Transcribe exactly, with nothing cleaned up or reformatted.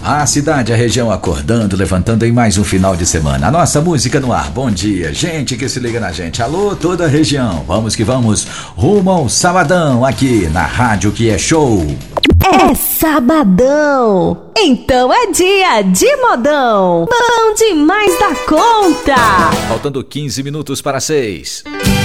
A cidade, a região acordando, levantando em mais um final de semana. A nossa música no ar. Bom dia, gente que se liga na gente. Alô, toda a região. Vamos que vamos rumo ao sabadão aqui na Rádio Que É Show. É sabadão, então é dia de modão. Bom demais da conta. Faltando quinze minutos para seis.